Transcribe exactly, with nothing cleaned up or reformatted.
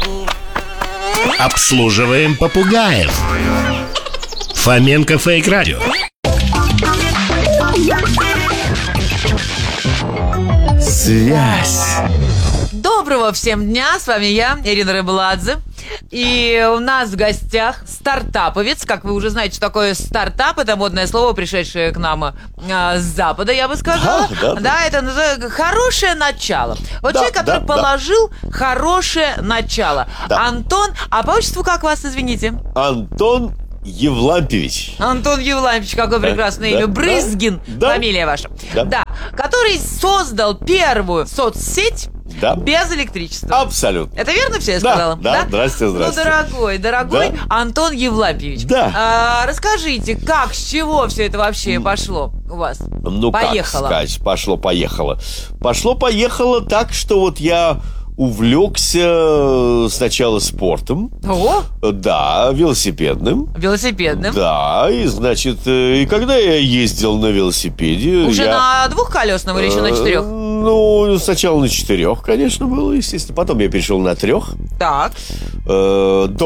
Обслуживаем попугаев. Фоменко Фейк Радио. Связь. Доброго всем дня, с вами я, Ирина Рыбаладзе. И у нас в гостях стартаповец. Как вы уже знаете, что такое стартап. Это модное слово, пришедшее к нам а, с Запада, я бы сказала. Да, да, да это называется хорошее начало. Вот Да, человек, который да, положил хорошее начало. Да. Антон, а по отчеству как вас, извините? Антон Евлампьевич. Антон Евлампьевич, какое Да, прекрасное да, имя. да, Брызгин, да. фамилия ваша. Да. Да, который создал первую соцсеть Да. без электричества. Абсолютно. Это верно все я Да, сказала? да, здрасте, здрасте. Ну, дорогой, дорогой Да. Антон Евлампьевич. Да. А, расскажите, как, с чего все это вообще пошло у вас? Ну, Поехало. как сказать, пошло-поехало. Пошло-поехало так, что вот я увлекся сначала спортом. О, Да, велосипедным. велосипедным. Да, и, значит, э, и когда я ездил на велосипеде... Уже я, на двухколесном или еще на э, четырех? Ну, сначала на четырех, конечно, было, естественно. Потом я перешел на трех. Так. Э,